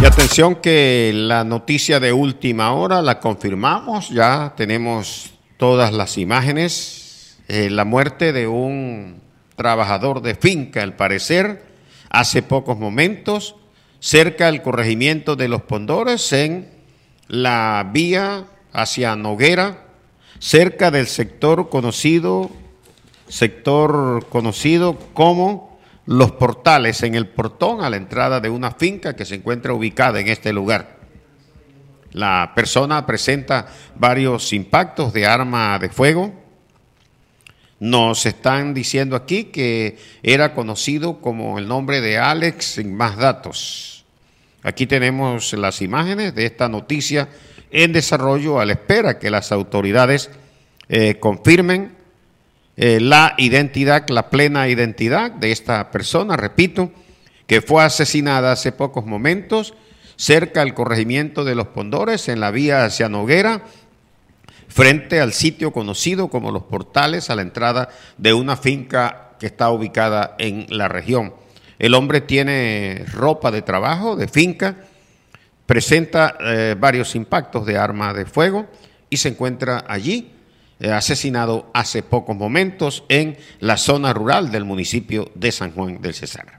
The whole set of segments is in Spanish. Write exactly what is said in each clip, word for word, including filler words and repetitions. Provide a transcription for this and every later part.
Y atención que la noticia de última hora la confirmamos, ya tenemos todas las imágenes. Eh, la muerte de un trabajador de finca, al parecer, hace pocos momentos, cerca del corregimiento de Los Pondores, en la vía hacia Noguera, cerca del sector conocido, sector conocido como Los Portales, en el portón a la entrada de una finca que se encuentra ubicada en este lugar. La persona presenta varios impactos de arma de fuego. Nos están diciendo aquí que era conocido como el nombre de Alex, sin más datos. Aquí tenemos las imágenes de esta noticia en desarrollo, a la espera que las autoridades eh, confirmen Eh, la identidad, la plena identidad de esta persona, repito, que fue asesinada hace pocos momentos cerca del corregimiento de Los Pondores, en la vía hacia Noguera, frente al sitio conocido como Los Portales, a la entrada de una finca que está ubicada en la región. El hombre tiene ropa de trabajo, de finca, presenta eh, varios impactos de arma de fuego y se encuentra allí asesinado hace pocos momentos en la zona rural del municipio de San Juan del Cesar.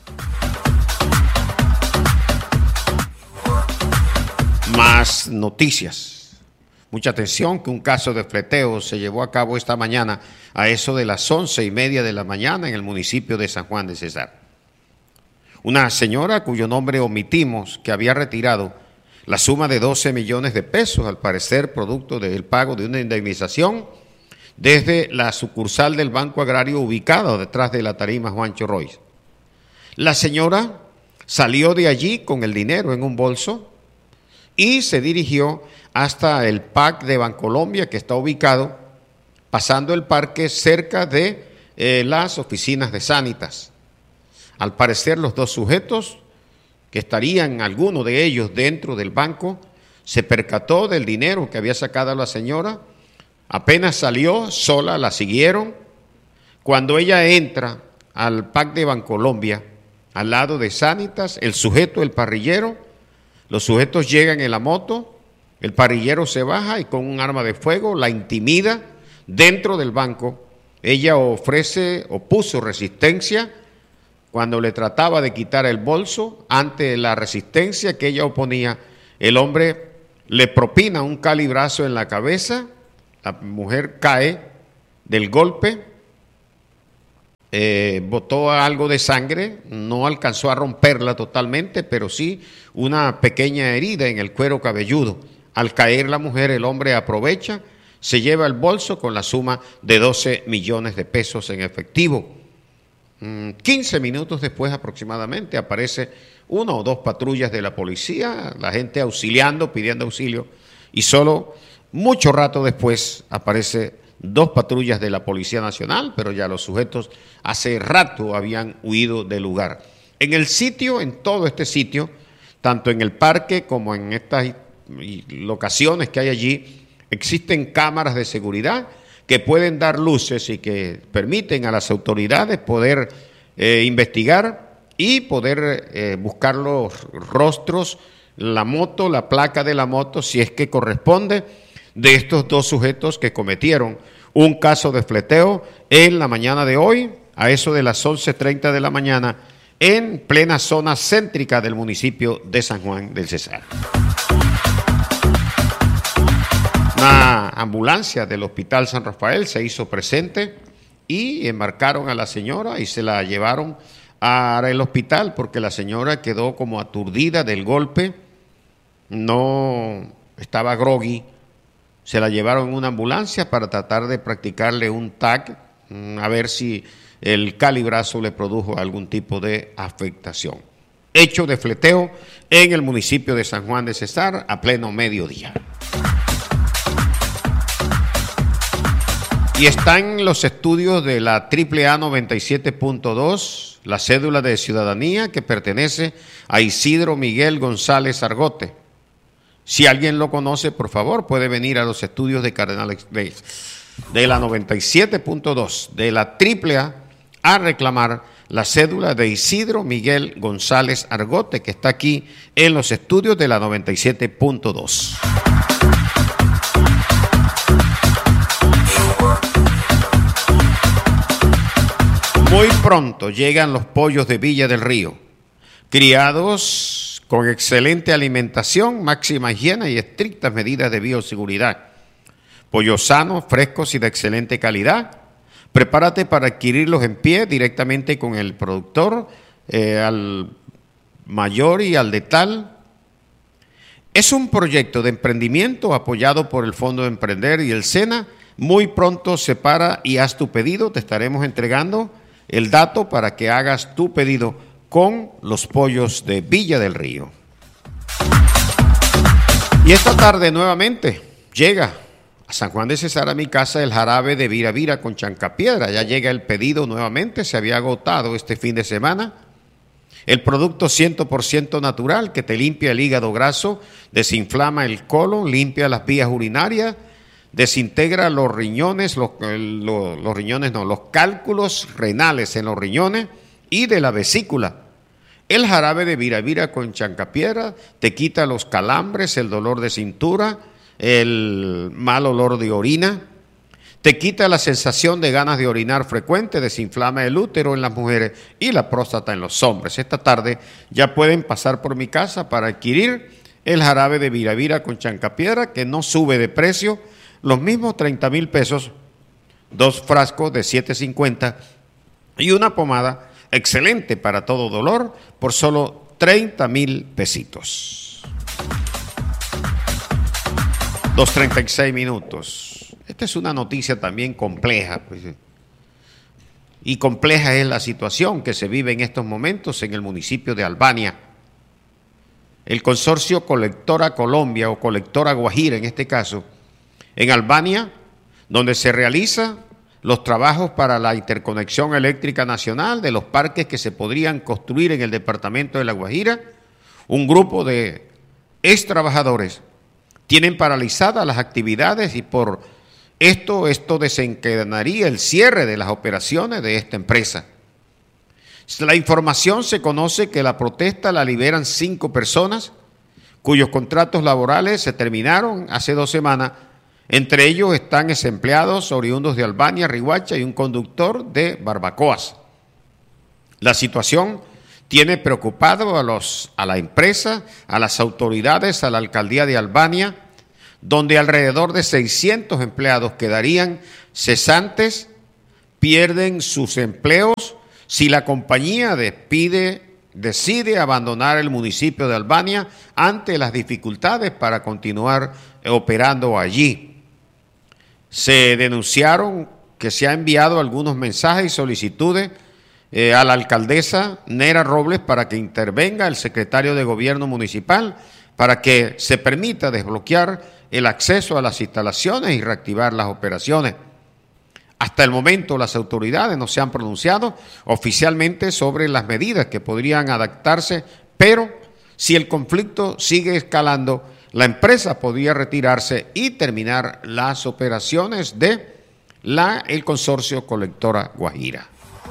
Más noticias. Mucha atención que un caso de fleteo se llevó a cabo esta mañana a eso de las once y media de la mañana en el municipio de San Juan del Cesar. Una señora cuyo nombre omitimos, que había retirado la suma de doce millones de pesos, al parecer producto del pago de una indemnización desde la sucursal del Banco Agrario ubicado detrás de la tarima Juancho Royce. La señora salió de allí con el dinero en un bolso y se dirigió hasta el P A C de Bancolombia, que está ubicado pasando el parque cerca de eh, las oficinas de Sanitas. Al parecer los dos sujetos, que estarían algunos de ellos dentro del banco, se percató del dinero que había sacado la señora, apenas salió sola, la siguieron. Cuando ella entra al P A C de Bancolombia, al lado de Sanitas, el sujeto, el parrillero, los sujetos llegan en la moto, el parrillero se baja y con un arma de fuego la intimida dentro del banco. Ella ofrece o puso resistencia cuando le trataba de quitar el bolso. Ante la resistencia que ella oponía, el hombre le propina un calibrazo en la cabeza, la mujer cae del golpe, eh, botó algo de sangre, no alcanzó a romperla totalmente, pero sí una pequeña herida en el cuero cabelludo. Al caer la mujer, el hombre aprovecha, se lleva el bolso con la suma de doce millones de pesos en efectivo. quince minutos después aproximadamente aparece una o dos patrullas de la policía, la gente auxiliando, pidiendo auxilio, y solo mucho rato después aparece dos patrullas de la Policía Nacional, pero ya los sujetos hace rato habían huido del lugar. En el sitio, en todo este sitio, tanto en el parque como en estas locaciones que hay allí, existen cámaras de seguridad que pueden dar luces y que permiten a las autoridades poder eh, investigar y poder eh, buscar los rostros, la moto, la placa de la moto, si es que corresponde, de estos dos sujetos que cometieron un caso de fleteo en la mañana de hoy, a eso de las once treinta de la mañana, en plena zona céntrica del municipio de San Juan del Cesar. Una ambulancia del Hospital San Rafael se hizo presente y embarcaron a la señora y se la llevaron al hospital porque la señora quedó como aturdida del golpe, no estaba groggy. Se la llevaron en una ambulancia para tratar de practicarle un T A C, a ver si el calibrazo le produjo algún tipo de afectación. Hecho de fleteo en el municipio de San Juan de Cesar a pleno mediodía. Y están los estudios de la triple A noventa y siete punto dos, la cédula de ciudadanía que pertenece a Isidro Miguel González Argote. Si alguien lo conoce, por favor, puede venir a los estudios de Cardenal de, de la noventa y siete punto dos, de la triple A, a reclamar la cédula de Isidro Miguel González Argote, que está aquí en los estudios de la noventa y siete punto dos. Muy pronto llegan los pollos de Villa del Río, criados con excelente alimentación, máxima higiene y estrictas medidas de bioseguridad. Pollos sanos, frescos y de excelente calidad. Prepárate para adquirirlos en pie directamente con el productor, eh, al mayor y al de tal. Es un proyecto de emprendimiento apoyado por el Fondo de Emprender y el SENA. Muy pronto separa y haz tu pedido. Te estaremos entregando el dato para que hagas tu pedido con los pollos de Villa del Río. Y esta tarde nuevamente llega a San Juan de Cesar, a mi casa, el jarabe de Vira Vira con chancapiedra. Ya llega el pedido nuevamente, se había agotado este fin de semana. El producto cien por ciento natural que te limpia el hígado graso, desinflama el colon, limpia las vías urinarias, desintegra los riñones, los, los, los riñones no, los cálculos renales en los riñones y de la vesícula. El jarabe de Vira Vira con chancapiedra te quita los calambres, el dolor de cintura, el mal olor de orina, te quita la sensación de ganas de orinar frecuente, desinflama el útero en las mujeres y la próstata en los hombres. Esta tarde ya pueden pasar por mi casa para adquirir el jarabe de Vira Vira con chancapiedra, que no sube de precio, los mismos treinta mil pesos, dos frascos de siete cincuenta y una pomada excelente para todo dolor por solo treinta mil pesitos. dos treinta y seis minutos. Esta es una noticia también compleja, pues, y compleja es la situación que se vive en estos momentos en el municipio de Albania. El consorcio Colectora Colombia o Colectora Guajira en este caso, en Albania, donde se realizan los trabajos para la interconexión eléctrica nacional de los parques que se podrían construir en el departamento de La Guajira, un grupo de ex trabajadores tienen paralizadas las actividades y por esto, esto desencadenaría el cierre de las operaciones de esta empresa. La información se conoce que la protesta la liberan cinco personas cuyos contratos laborales se terminaron hace dos semanas. Entre ellos están desempleados oriundos de Albania, Riohacha y un conductor de Barbacoas. La situación tiene preocupado a, los, a la empresa, a las autoridades, a la alcaldía de Albania, donde alrededor de seiscientos empleados quedarían cesantes, pierden sus empleos si la compañía despide, decide abandonar el municipio de Albania ante las dificultades para continuar operando allí. Se denunciaron que se ha enviado algunos mensajes y solicitudes eh, a la alcaldesa Nera Robles para que intervenga el secretario de Gobierno Municipal para que se permita desbloquear el acceso a las instalaciones y reactivar las operaciones. Hasta el momento las autoridades no se han pronunciado oficialmente sobre las medidas que podrían adaptarse, pero si el conflicto sigue escalando, la empresa podría retirarse y terminar las operaciones de la, el consorcio Colectora Guajira.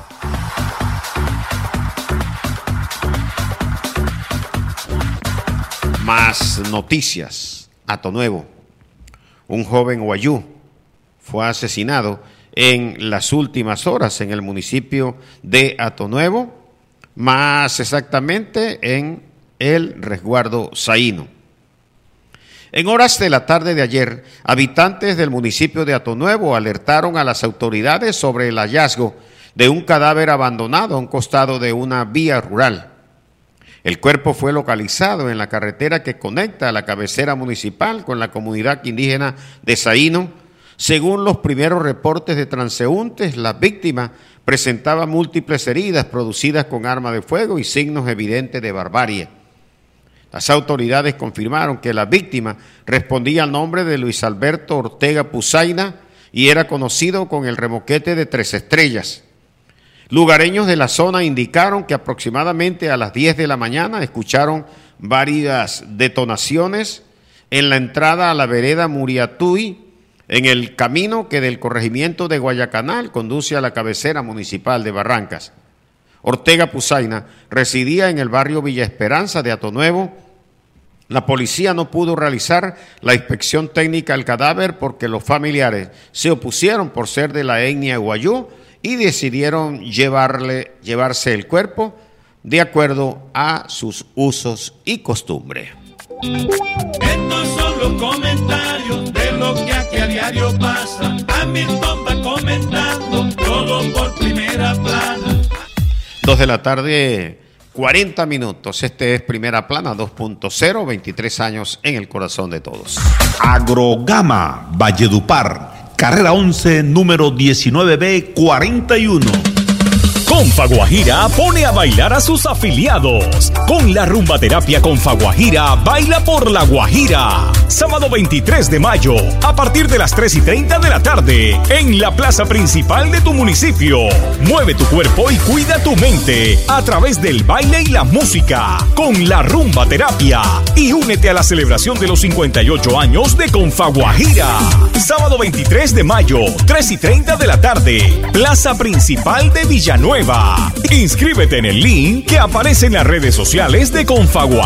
Más noticias. Atonuevo. Un joven guayú fue asesinado en las últimas horas en el municipio de Atonuevo, más exactamente en el resguardo Zaino. En horas de la tarde de ayer, habitantes del municipio de Atonuevo alertaron a las autoridades sobre el hallazgo de un cadáver abandonado a un costado de una vía rural. El cuerpo fue localizado en la carretera que conecta a la cabecera municipal con la comunidad indígena de Zaino. Según los primeros reportes de transeúntes, la víctima presentaba múltiples heridas producidas con arma de fuego y signos evidentes de barbarie. Las autoridades confirmaron que la víctima respondía al nombre de Luis Alberto Ortega Puzaina y era conocido con el remoquete de Tres Estrellas. Lugareños de la zona indicaron que aproximadamente a las diez de la mañana escucharon varias detonaciones en la entrada a la vereda Muriatuy, en el camino que del corregimiento de Guayacanal conduce a la cabecera municipal de Barrancas. Ortega Pusaina, residía en el barrio Villa Esperanza de Atonuevo. La policía no pudo realizar la inspección técnica del cadáver porque los familiares se opusieron por ser de la etnia guayú y decidieron llevarle, llevarse el cuerpo de acuerdo a sus usos y costumbres. Estos son los comentarios de lo que aquí a diario pasa. Hamilton va comentando todo por Primera Plana. Dos de la tarde, cuarenta minutos. Este es Primera Plana dos punto cero, veintitrés años en el corazón de todos. Agrogama, Valledupar, carrera once, número diecinueve B cuarenta y uno. Confaguajira pone a bailar a sus afiliados. Con la rumbaterapia Confaguajira, baila por La Guajira. Sábado veintitrés de mayo, a partir de las tres y treinta de la tarde, en la plaza principal de tu municipio. Mueve tu cuerpo y cuida tu mente a través del baile y la música, con la rumbaterapia. Y únete a la celebración de los cincuenta y ocho años de Confaguajira. Sábado veintitrés de mayo, tres y treinta de la tarde, plaza principal de Villanueva. Inscríbete en el link que aparece en las redes sociales de Confaguajira.